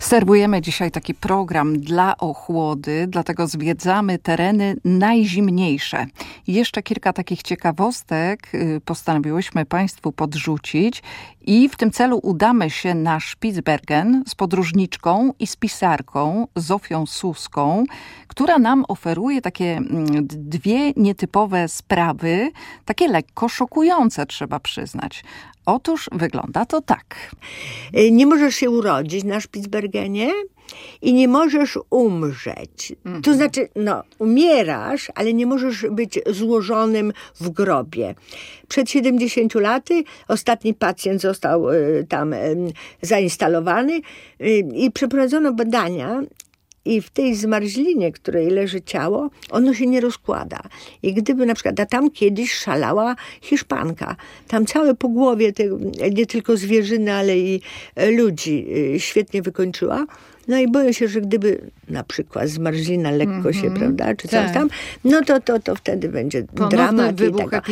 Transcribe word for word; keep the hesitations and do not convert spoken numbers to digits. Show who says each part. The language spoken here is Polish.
Speaker 1: Serwujemy dzisiaj taki program dla ochłody, dlatego zwiedzamy tereny najzimniejsze. I jeszcze kilka takich ciekawostek postanowiłyśmy Państwu podrzucić i w tym celu udamy się na Spitsbergen z podróżniczką i spisarką Zofią Suską, która nam oferuje takie dwie nietypowe sprawy, takie lekko szokujące, trzeba przyznać. Otóż wygląda to tak.
Speaker 2: Nie możesz się urodzić na Spitsbergenie i nie możesz umrzeć. Mhm. To znaczy, no, umierasz, ale nie możesz być złożonym w grobie. Przed siedemdziesięciu laty ostatni pacjent został y, tam y, zainstalowany y, i przeprowadzono badania. I w tej zmarzlinie, której leży ciało, ono się nie rozkłada. I gdyby na przykład, a tam kiedyś szalała Hiszpanka. Tam całe pogłowie, te, nie tylko zwierzyny, ale i ludzi świetnie wykończyła. No i boję się, że gdyby na przykład zmarzlina lekko mm-hmm. się, prawda, czy coś
Speaker 1: tak.
Speaker 2: tam, no to, to, to wtedy będzie
Speaker 1: Ponowny
Speaker 2: dramat i
Speaker 1: wybuch
Speaker 2: tego.